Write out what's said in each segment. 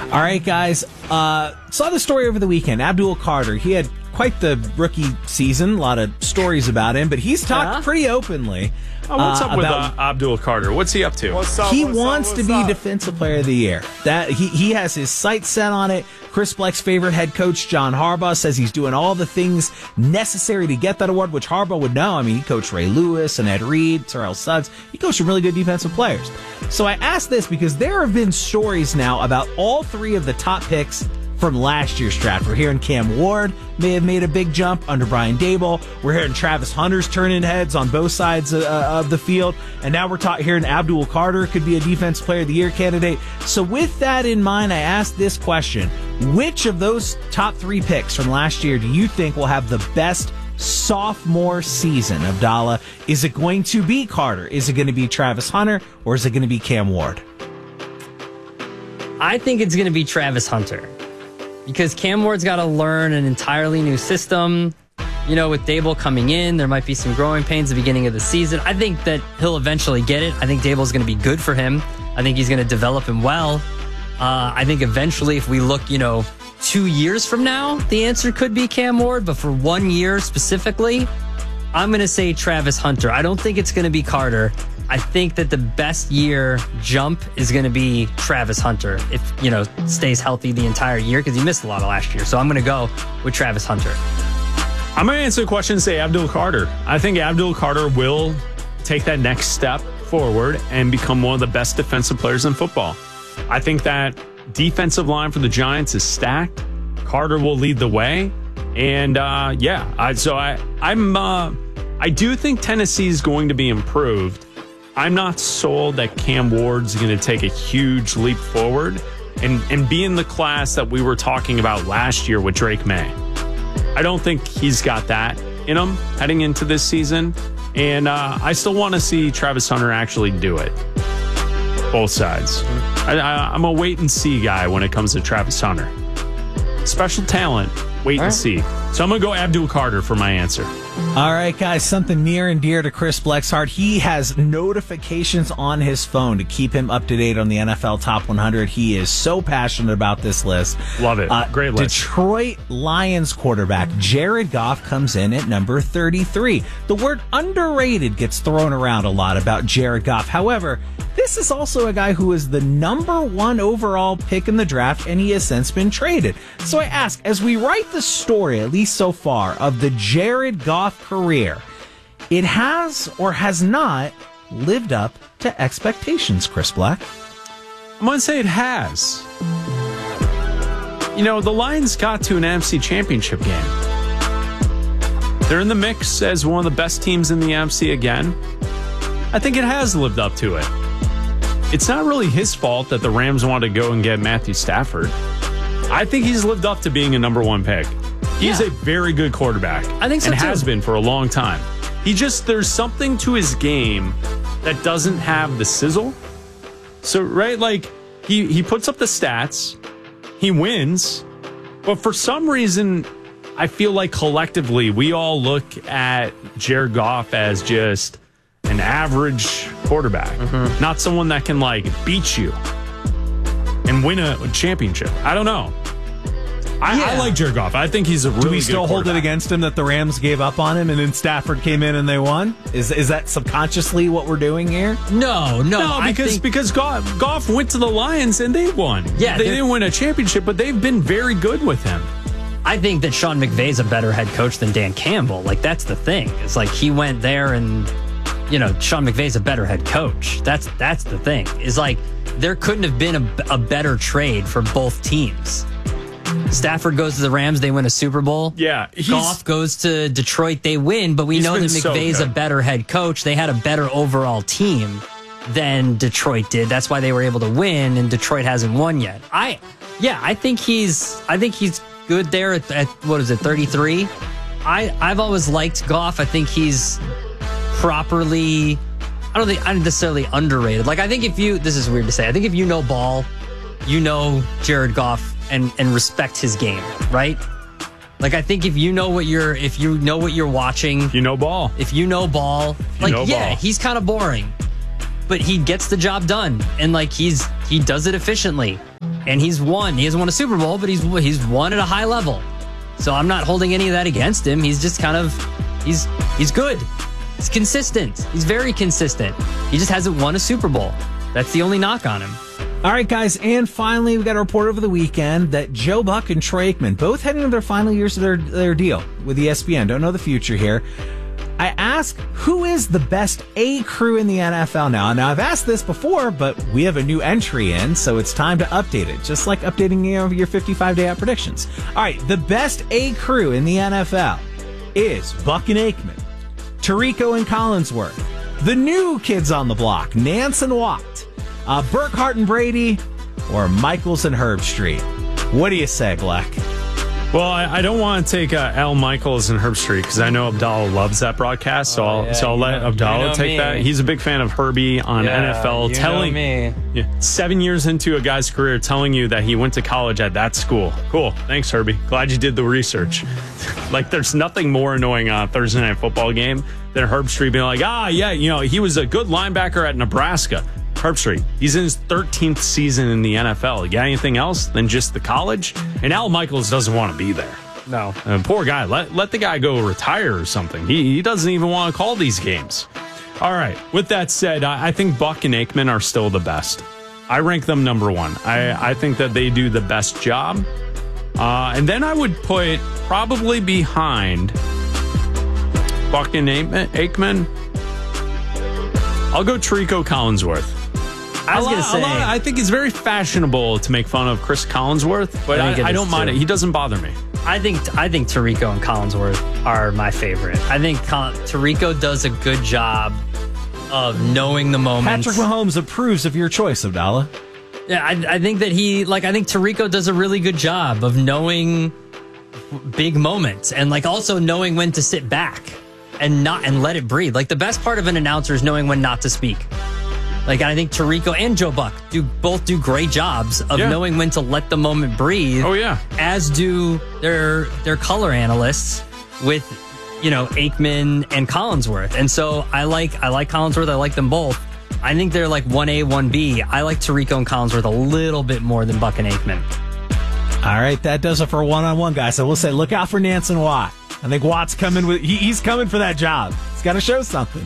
All right, guys. Saw the story over the weekend. Abdul Carter. He had quite the rookie season. A lot of stories about him, but he's talked pretty openly. What's up with Abdul Carter? What's he up to? He wants to be Defensive Player of the Year. That he has his sights set on it. Chris Black's favorite head coach, John Harbaugh, says he's doing all the things necessary to get that award, which Harbaugh would know. I mean, he coached Ray Lewis and Ed Reed, Terrell Suggs. He coached some really good defensive players. So I asked this because there have been stories now about all three of the top picks from last year's draft. We're hearing Cam Ward may have made a big jump under Brian Daboll. We're hearing Travis Hunter's turning heads on both sides of the field. And now we're hearing Abdul Carter could be a Defensive Player of the Year candidate. So with that in mind, I asked this question. Which of those top three picks from last year do you think will have the best sophomore season, Abdallah? Is it going to be Carter? Is it going to be Travis Hunter? Or is it going to be Cam Ward? I think it's going to be Travis Hunter. Because Cam Ward's got to learn an entirely new system. You know, with Daboll coming in, there might be some growing pains at the beginning of the season. I think that he'll eventually get it. I think Daboll's going to be good for him. I think he's going to develop him well. I think eventually, if we look, 2 years from now, the answer could be Cam Ward. But for 1 year specifically, I'm going to say Travis Hunter. I don't think it's going to be Carter. I think that the best year jump is going to be Travis Hunter if, stays healthy the entire year because he missed a lot of last year. So I'm going to go with Travis Hunter. I'm going to answer the question and say Abdul Carter. I think Abdul Carter will take that next step forward and become one of the best defensive players in football. I think that defensive line for the Giants is stacked. Carter will lead the way. And, I do think Tennessee is going to be improved. I'm not sold that Cam Ward's going to take a huge leap forward and be in the class that we were talking about last year with Drake May. I don't think he's got that in him heading into this season. And I still want to see Travis Hunter actually do it. Both sides. I'm a wait and see guy when it comes to Travis Hunter. Special talent, wait and see. So I'm going to go Abdul Carter for my answer. All right, guys, something near and dear to Chris Black's heart. He has notifications on his phone to keep him up to date on the NFL Top 100. He is so passionate about this list. Love it. Great list. Detroit Lions quarterback Jared Goff comes in at number 33. The word underrated gets thrown around a lot about Jared Goff. However, this is also a guy who is the number one overall pick in the draft, and he has since been traded. So I ask, as we write the story, at least so far, of the Jared Goff career, it has or has not lived up to expectations, Chris Black? I'm going to say it has. The Lions got to an NFC Championship game. They're in the mix as one of the best teams in the NFC again. I think it has lived up to it. It's not really his fault that the Rams want to go and get Matthew Stafford. I think he's lived up to being a number one pick. He's a very good quarterback. I think so, and too. has been for a long time. There's something to his game that doesn't have the sizzle. So, right, like, he puts up the stats, he wins, but for some reason, I feel like collectively we all look at Jared Goff as just an average quarterback, not someone that can, beat you and win a championship. I don't know. I like Jared Goff. I think he's a really good Do we still hold it against him that the Rams gave up on him and then Stafford came in and they won? Is that subconsciously what we're doing here? No, because Goff went to the Lions and they won. Yeah, they didn't win a championship, but they've been very good with him. I think that Sean McVay's a better head coach than Dan Campbell. That's the thing. It's like he went there and, Sean McVay's a better head coach. That's the thing. It's like there couldn't have been a better trade for both teams. Stafford goes to the Rams, they win a Super Bowl. Yeah. Goff goes to Detroit, they win, but we know that McVay's a better head coach. They had a better overall team than Detroit did. That's why they were able to win, and Detroit hasn't won yet. I think he's good there at 33. I've always liked Goff. I think he's properly, I don't necessarily underrated. I think this is weird to say, I think if you know ball, you know Jared Goff and respect his game, right? I think if you know what you're watching, you know ball. If you know ball, he's kind of boring, but he gets the job done, and he does it efficiently. and he's won. He hasn't won a Super Bowl, but he's won at a high level. So I'm not holding any of that against him. He's just kind of, he's good. He's consistent. He's very consistent. He just hasn't won a Super Bowl. That's the only knock on him. All right, guys, and finally, we got a report over the weekend that Joe Buck and Troy Aikman, both heading into their final years of their deal with ESPN. Don't know the future here. I ask, who is the best A crew in the NFL now? Now, I've asked this before, but we have a new entry in, so it's time to update it, just like updating your 55-day out predictions. All right, the best A crew in the NFL is Buck and Aikman, Tirico and Collinsworth, the new kids on the block, Nance and Watt, Burkhardt and Brady, or Michaels and Herbstreit. What do you say, Black? Well, I don't want to take Al Michaels and Herbstreit because I know Abdallah loves that broadcast, so I'll let Abdallah take that. He's a big fan of Herbie on NFL. Telling me 7 years into a guy's career, telling you that he went to college at that school. Cool. Thanks, Herbie. Glad you did the research. Like, there's nothing more annoying on a Thursday night football game than Herbstreit being like, he was a good linebacker at Nebraska. Herbstreit, he's in his 13th season in the NFL. You got anything else than just the college? And Al Michaels doesn't want to be there. No. Poor guy. Let the guy go retire or something. He doesn't even want to call these games. All right. With that said, I think Buck and Aikman are still the best. I rank them number one. I think that they do the best job. And then I would put probably behind Buck and Aikman. I'll go Tirico Collinsworth. I was going to say, I think it's very fashionable to make fun of Chris Collinsworth, but I don't mind it. He doesn't bother me. I think Tirico and Collinsworth are my favorite. I think Tirico does a good job of knowing the moments. Patrick Mahomes approves of your choice, Abdallah. Yeah, I think that I think Tirico does a really good job of knowing big moments and also knowing when to sit back and let it breathe. Like, the best part of an announcer is knowing when not to speak. I think Tirico and Joe Buck both do great jobs of knowing when to let the moment breathe. Oh, yeah. As do their color analysts with, Aikman and Collinsworth. And so I like Collinsworth. I like them both. I think they're 1A, 1B. I like Tirico and Collinsworth a little bit more than Buck and Aikman. All right, that does it for one-on-one, guys. So we'll say look out for Nance and Watt. I think Watt's coming he's coming for that job. He's got to show something.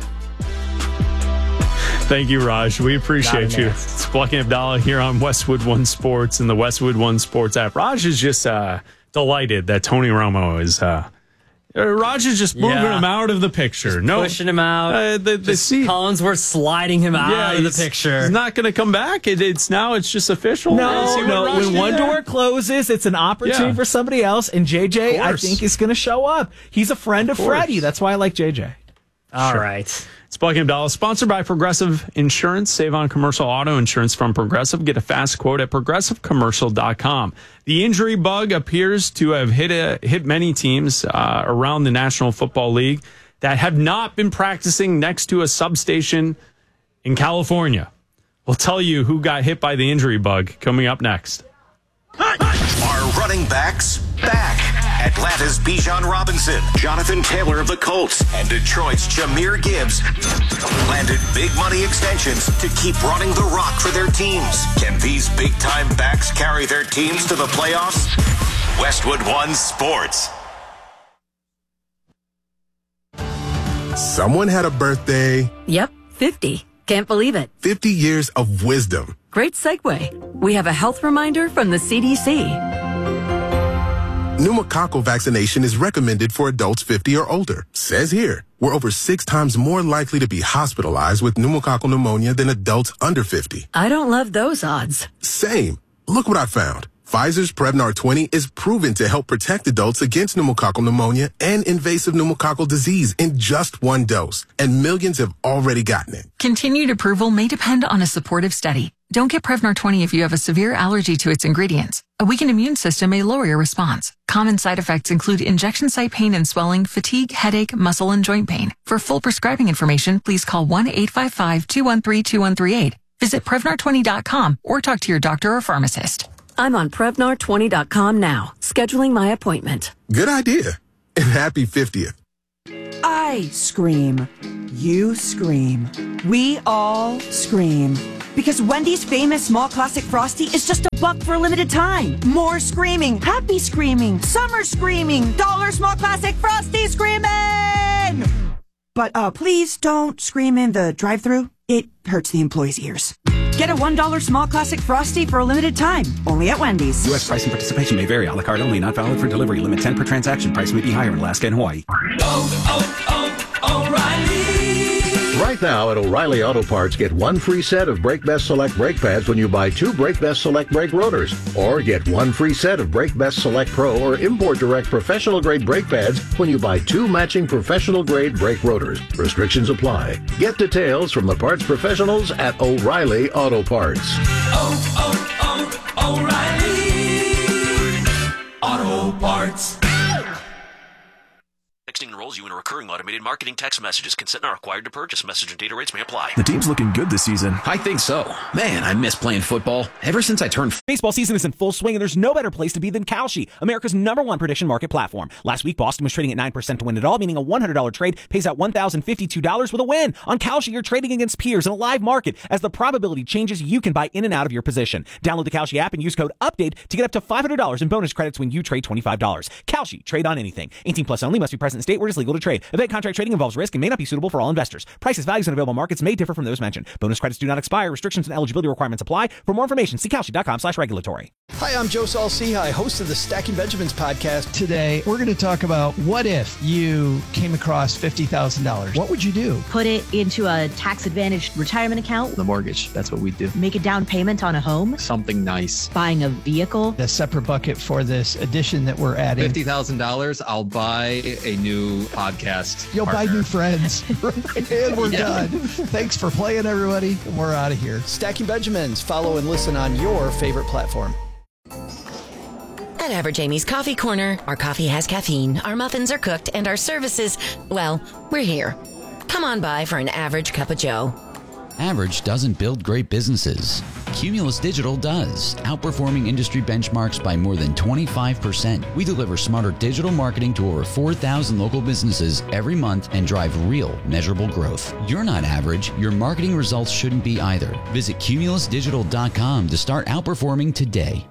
Thank you, Raj. We appreciate you. It's Black and Abdallah here on Westwood One Sports and the Westwood One Sports app. Raj is just delighted that Tony Romo is. Raj is just moving him out of the picture. Pushing him out. Collinsworth sliding him out of the picture. He's not going to come back. It's just official. No. When one door closes, it's an opportunity for somebody else. And JJ, I think, is going to show up. He's a friend of Freddie. That's why I like JJ. All right. It's Black and Abdallah, sponsored by Progressive Insurance. Save on commercial auto insurance from Progressive. Get a fast quote at progressivecommercial.com. The injury bug appears to have hit many teams around the National Football League that have not been practicing next to a substation in California. We'll tell you who got hit by the injury bug coming up next. Are running backs back? Atlanta's Bijan Robinson, Jonathan Taylor of the Colts, and Detroit's Jahmyr Gibbs landed big money extensions to keep running the rock for their teams. Can these big-time backs carry their teams to the playoffs? Westwood One Sports. Someone had a birthday. Yep, 50. Can't believe it. 50 years of wisdom. Great segue. We have a health reminder from the CDC. Pneumococcal vaccination is recommended for adults 50 or older. Says here, we're over 6 times more likely to be hospitalized with pneumococcal pneumonia than adults under 50. I don't love those odds. Same. Look what I found. Pfizer's Prevnar 20 is proven to help protect adults against pneumococcal pneumonia and invasive pneumococcal disease in just 1 dose, and millions have already gotten it. Continued approval may depend on a supportive study. Don't get Prevnar 20 if you have a severe allergy to its ingredients. A weakened immune system may lower your response. Common side effects include injection site pain and swelling, fatigue, headache, muscle, and joint pain. For full prescribing information, please call 1-855-213-2138. Visit Prevnar20.com or talk to your doctor or pharmacist. I'm on Prevnar20.com now, scheduling my appointment. Good idea. And happy 50th. I scream. You scream. We all scream. Because Wendy's famous small classic Frosty is just $1 for a limited time. More screaming, happy screaming, summer screaming, dollar small classic Frosty screaming! But please don't scream in the drive-thru. It hurts the employees' ears. Get a $1 small classic Frosty for a limited time. Only at Wendy's. U.S. price and participation may vary. A la carte only. Not valid for delivery. Limit 10 per transaction. Price may be higher in Alaska and Hawaii. O'Reilly. Right now at O'Reilly Auto Parts, get one free set of Brake Best Select brake pads when you buy 2 Brake Best Select brake rotors. Or get one free set of Brake Best Select Pro or Import Direct professional grade brake pads when you buy 2 matching professional grade brake rotors. Restrictions apply. Get details from the parts professionals at O'Reilly Auto Parts. O'Reilly Auto Parts. Texting enrolls you in a recurring automated marketing text messages. Consent not required to purchase. Message and data rates may apply. The team's looking good this season. I think so. Man, I miss playing football. Ever since I turned... Baseball season is in full swing, and there's no better place to be than Kalshi, America's #1 prediction market platform. Last week, Boston was trading at 9% to win it all, meaning a $100 trade pays out $1,052 with a win. On Kalshi, you're trading against peers in a live market. As the probability changes, you can buy in and out of your position. Download the Kalshi app and use code UPDATE to get up to $500 in bonus credits when you trade $25. Kalshi, trade on anything. 18 plus only, must be present in state where it is legal to trade. Event contract trading involves risk and may not be suitable for all investors. Prices, values, and available markets may differ from those mentioned. Bonus credits do not expire. Restrictions and eligibility requirements apply. For more information, see Kalshi.com/regulatory. Hi, I'm Joe Saul-Sehy, host of the Stacking Benjamins podcast. Today, we're going to talk about what if you came across $50,000. What would you do? Put it into a tax-advantaged retirement account. The mortgage, that's what we do. Make a down payment on a home. Something nice. Buying a vehicle. A separate bucket for this addition that we're adding. $50,000, I'll buy a new podcast. You'll partner. buy new friends. And we're done. Thanks for playing, everybody. We're out of here. Stacking Benjamins. Follow and listen on your favorite platform. At Average Amy's Coffee Corner, our coffee has caffeine, our muffins are cooked, and our services, well, we're here. Come on by for an average cup of joe. Average doesn't build great businesses. Cumulus Digital does, outperforming industry benchmarks by more than 25%. We deliver smarter digital marketing to over 4,000 local businesses every month and drive real, measurable growth. You're not average. Your marketing results shouldn't be either. Visit cumulusdigital.com to start outperforming today.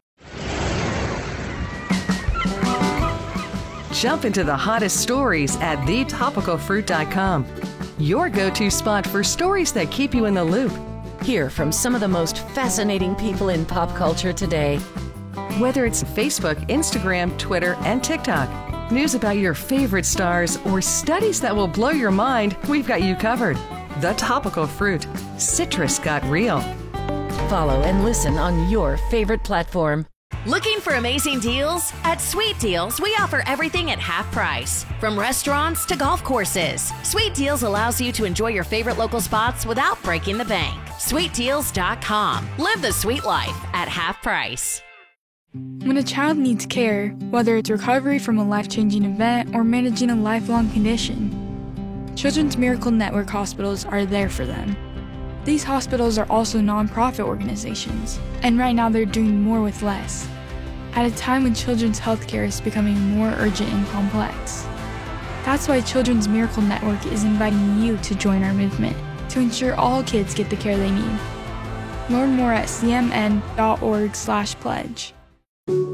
Jump into the hottest stories at thetopicalfruit.com. Your go-to spot for stories that keep you in the loop. Hear from some of the most fascinating people in pop culture today. Whether it's Facebook, Instagram, Twitter, and TikTok, news about your favorite stars, or studies that will blow your mind, we've got you covered. The Topical Fruit. Citrus got real. Follow and listen on your favorite platform. Looking for amazing deals? At Sweet Deals, we offer everything at half price. From restaurants to golf courses, Sweet Deals allows you to enjoy your favorite local spots without breaking the bank. SweetDeals.com. Live the sweet life at half price. When a child needs care, whether it's recovery from a life-changing event or managing a lifelong condition, Children's Miracle Network hospitals are there for them. These hospitals are also nonprofit organizations, and right now they're doing more with less, at a time when children's healthcare is becoming more urgent and complex. That's why Children's Miracle Network is inviting you to join our movement to ensure all kids get the care they need. Learn more at cmn.org/pledge.